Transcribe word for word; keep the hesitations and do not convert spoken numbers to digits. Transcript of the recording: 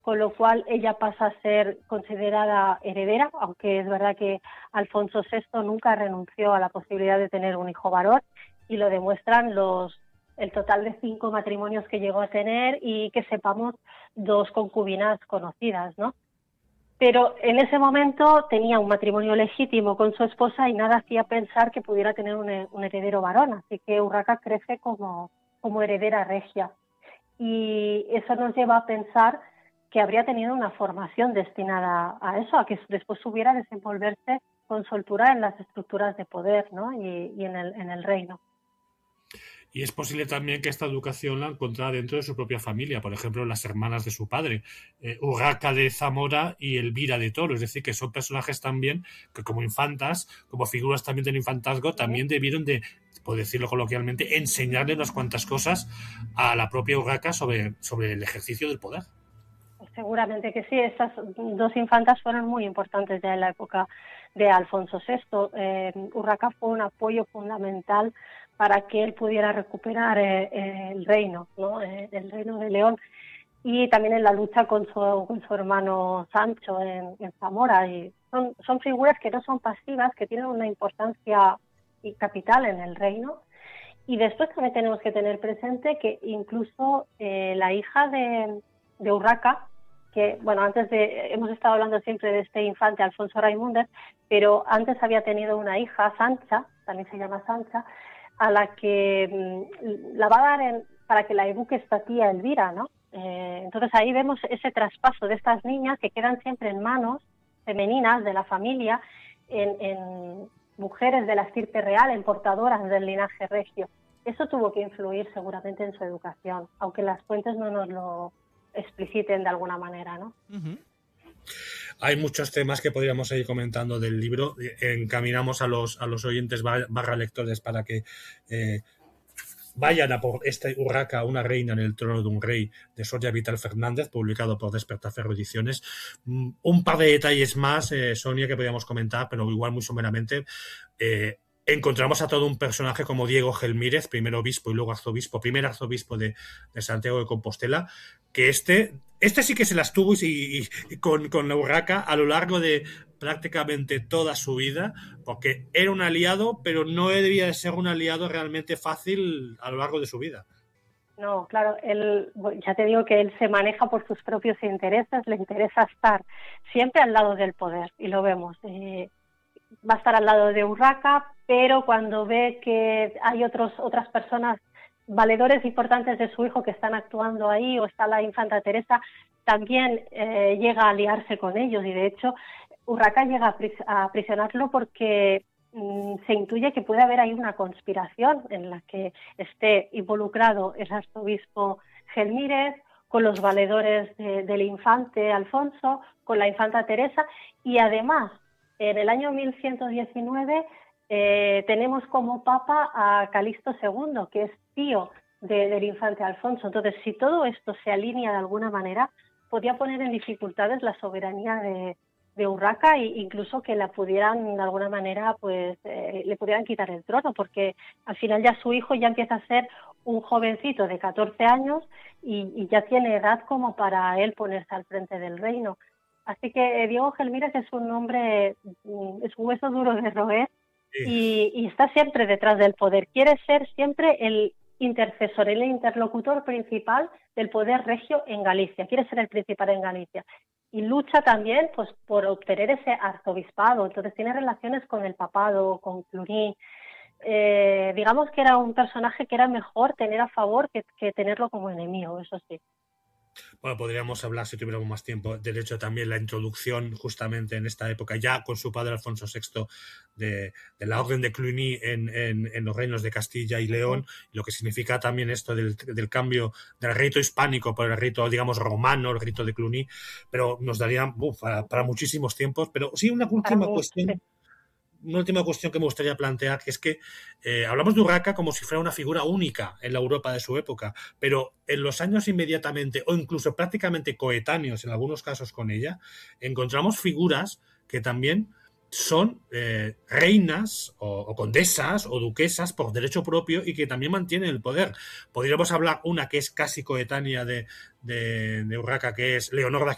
con lo cual ella pasa a ser considerada heredera, aunque es verdad que Alfonso sexto nunca renunció a la posibilidad de tener un hijo varón, y lo demuestran los el total de cinco matrimonios que llegó a tener y, que sepamos, dos concubinas conocidas, ¿no? Pero en ese momento tenía un matrimonio legítimo con su esposa y nada hacía pensar que pudiera tener un, un heredero varón, así que Urraca crece como, como heredera regia. Y eso nos lleva a pensar que habría tenido una formación destinada a eso, a que después supiera desenvolverse con soltura en las estructuras de poder, ¿no? y, y en, el, en el reino. Y es posible también que esta educación la encontrara dentro de su propia familia, por ejemplo, las hermanas de su padre, eh, Urraca de Zamora y Elvira de Toro, es decir, que son personajes también que como infantas, como figuras también del infantazgo, también debieron de, por decirlo coloquialmente, enseñarle unas cuantas cosas a la propia Urraca sobre, sobre el ejercicio del poder. Seguramente que sí, estas dos infantas fueron muy importantes ya en la época de Alfonso sexto. Eh, Urraca fue un apoyo fundamental para que él pudiera recuperar eh, eh, el reino, ¿no? eh, el reino de León, y también en la lucha con su, con su hermano Sancho en, en Zamora. Y son, son figuras que no son pasivas, que tienen una importancia capital en el reino. Y después también tenemos que tener presente que incluso eh, la hija de, de Urraca, que, bueno, antes de, hemos estado hablando siempre de este infante Alfonso Raimundes, pero antes había tenido una hija, Sancha, también se llama Sancha, a la que mmm, la va a dar en, para que la eduque esta tía Elvira, ¿no? Eh, entonces ahí vemos ese traspaso de estas niñas que quedan siempre en manos femeninas de la familia, en, en mujeres de la estirpe real, en portadoras del linaje regio. Eso tuvo que influir seguramente en su educación, aunque las fuentes no nos lo expliciten de alguna manera, ¿no? Uh-huh. Hay muchos temas que podríamos seguir comentando del libro. Encaminamos a los, a los oyentes barra lectores para que eh, vayan a por este Urraca, una reina en el trono de un rey, de Soria Vital Fernández, publicado por Despertaferro Ediciones. Un par de detalles más, eh, Sonia, que podríamos comentar, pero igual muy someramente. Eh, encontramos a todo un personaje como Diego Gelmírez, primero obispo y luego arzobispo, primer arzobispo de, de Santiago de Compostela, que este, este sí que se las tuvo y, y, y con, con la Urraca a lo largo de prácticamente toda su vida, porque era un aliado, pero no debía de ser un aliado realmente fácil a lo largo de su vida. No, claro, él, ya te digo que él se maneja por sus propios intereses, le interesa estar siempre al lado del poder, y lo vemos. Eh, va a estar al lado de Urraca, pero cuando ve que hay otros, otras personas, valedores importantes de su hijo, que están actuando ahí, o está la infanta Teresa, también eh, llega a aliarse con ellos, y de hecho Urraca llega a, pris- a aprisionarlo porque mmm, se intuye que puede haber ahí una conspiración en la que esté involucrado el arzobispo Gelmírez, con los valedores de, del infante Alfonso, con la infanta Teresa, y además en el año mil ciento diecinueve eh, tenemos como papa a Calixto segundo, que es tío de, del infante Alfonso. Entonces, si todo esto se alinea de alguna manera, podía poner en dificultades la soberanía de, de Urraca, e incluso que la pudieran de alguna manera, pues eh, le pudieran quitar el trono, porque al final ya su hijo ya empieza a ser un jovencito de catorce años y, y ya tiene edad como para él ponerse al frente del reino. Así que eh, Diego Gelmírez es un hombre, es un hueso duro de roer, sí. y, y está siempre detrás del poder. Quiere ser siempre el intercesor, el interlocutor principal del poder regio en Galicia. Quiere ser el principal en Galicia. Y lucha también, pues, por obtener ese arzobispado. Entonces tiene relaciones con el papado, con Cluny. Eh, digamos que era un personaje que era mejor tener a favor que, que tenerlo como enemigo, eso sí. Bueno, podríamos hablar, si tuviéramos más tiempo, del hecho también la introducción justamente en esta época, ya con su padre Alfonso sexto, de, de la Orden de Cluny en, en, en los reinos de Castilla y León, uh-huh. Lo que significa también esto del, del cambio del rito hispánico por el rito, digamos, romano, el rito de Cluny, pero nos daría uf, para, para muchísimos tiempos. Pero sí, una última mí, cuestión. Sí. Una última cuestión que me gustaría plantear, que es que eh, hablamos de Urraca como si fuera una figura única en la Europa de su época, pero en los años inmediatamente o incluso prácticamente coetáneos en algunos casos con ella, encontramos figuras que también son eh, reinas o, o condesas o duquesas por derecho propio y que también mantienen el poder. Podríamos hablar una que es casi coetánea de, de, de Urraca, que es Leonor de